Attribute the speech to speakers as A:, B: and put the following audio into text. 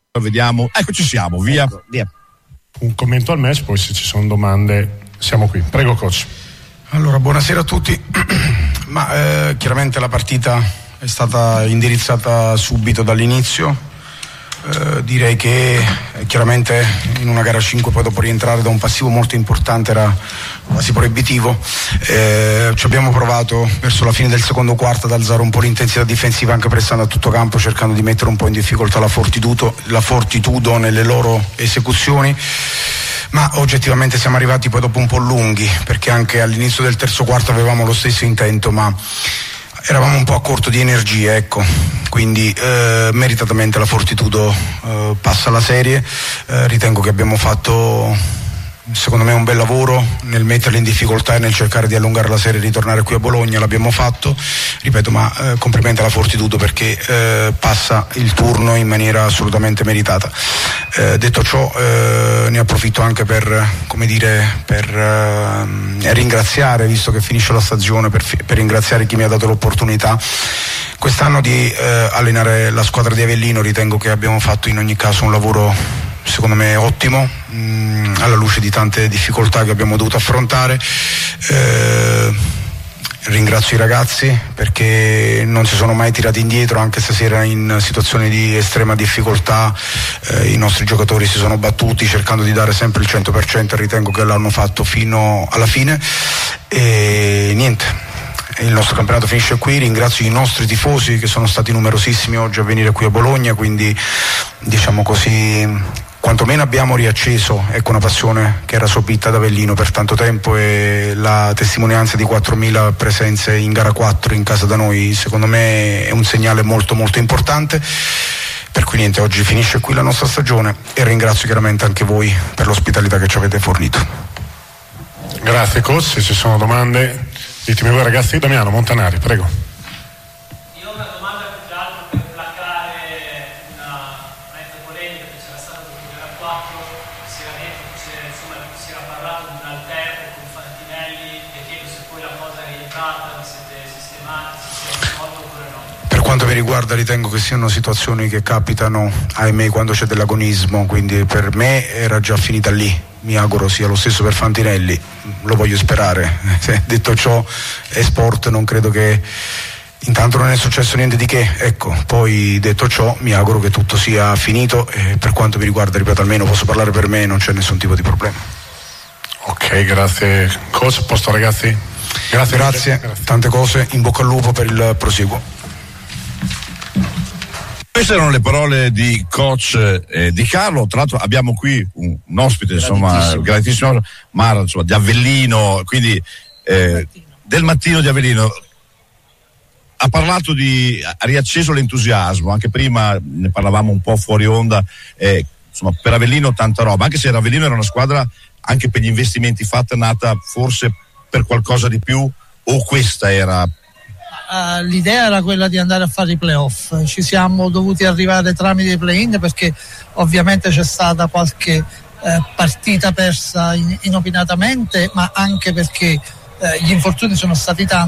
A: Vediamo, ecco, ci siamo, via.
B: Ecco, via.
C: Un commento al match, poi se ci sono domande siamo qui. Prego, coach.
D: Allora, buonasera a tutti. Chiaramente la partita è stata indirizzata subito dall'inizio. Direi che chiaramente in una gara 5 poi dopo rientrare da un passivo molto importante era quasi proibitivo. Ci abbiamo provato verso la fine del secondo quarto ad alzare un po' l'intensità difensiva, anche pressando a tutto campo, cercando di mettere un po' in difficoltà la Fortitudo nelle loro esecuzioni, ma oggettivamente siamo arrivati poi dopo un po' lunghi, perché anche all'inizio del terzo quarto avevamo lo stesso intento, ma eravamo un po' a corto di energie, ecco. Quindi meritatamente la Fortitudo passa la serie. Ritengo che abbiamo fatto, secondo me, un bel lavoro nel metterli in difficoltà e nel cercare di allungare la serie e ritornare qui a Bologna. L'abbiamo fatto, ripeto, ma complimenti alla Fortitudo perché passa il turno in maniera assolutamente meritata. Detto ciò, ne approfitto anche per ringraziare, visto che finisce la stagione, per ringraziare chi mi ha dato l'opportunità quest'anno di allenare la squadra di Avellino. Ritengo che abbiamo fatto in ogni caso un lavoro, secondo me, ottimo, alla luce di tante difficoltà che abbiamo dovuto affrontare. Ringrazio i ragazzi perché non si sono mai tirati indietro, anche stasera in situazioni di estrema difficoltà. I nostri giocatori si sono battuti cercando di dare sempre il 100% e ritengo che l'hanno fatto fino alla fine. E niente, il nostro campionato finisce qui. Ringrazio i nostri tifosi che sono stati numerosissimi oggi a venire qui a Bologna, quindi diciamo così quantomeno abbiamo riacceso, ecco, una passione che era sopita ad Avellino per tanto tempo, e la testimonianza di 4.000 presenze in gara 4 in casa da noi secondo me è un segnale molto molto importante. Per cui niente, oggi finisce qui la nostra stagione e ringrazio chiaramente anche voi per l'ospitalità che ci avete fornito.
C: Grazie coach, se ci sono domande ditemi voi ragazzi. Damiano Montanari, prego.
E: Io ho una domanda più che altro per placare una mezza polemica che c'era stata dopo gara 4, si era detto, si era parlato di un alterno con Fantinelli, e chiedo se poi la cosa è rientrata, vi siete sistemati, si è risolto oppure no.
D: Per quanto mi riguarda ritengo che siano situazioni che capitano, ahimè, quando c'è dell'agonismo, quindi per me era già finita lì. Mi auguro sia lo stesso per Fantinelli, lo voglio sperare. Detto ciò, è sport, non credo che, intanto non è successo niente di che, ecco. Poi detto ciò mi auguro che tutto sia finito e per quanto mi riguarda, ripeto, almeno posso parlare per me, non c'è nessun tipo di problema.
C: Ok, grazie coach, posto ragazzi?
D: Grazie, tante cose, in bocca al lupo per il prosieguo.
A: Queste erano le parole di coach Di Carlo. Tra l'altro abbiamo qui un ospite, insomma, graditissimo, Mara, insomma, di Avellino, quindi del mattino di Avellino. Ha parlato ha riacceso l'entusiasmo, anche prima ne parlavamo un po' fuori onda, insomma, per Avellino tanta roba, anche se Avellino era una squadra, anche per gli investimenti fatti, nata forse per qualcosa di più, o questa era...
F: L'idea era quella di andare a fare i playoff. Ci siamo dovuti arrivare tramite i play-in perché ovviamente c'è stata qualche partita persa inopinatamente, ma anche perché gli infortuni sono stati tanti.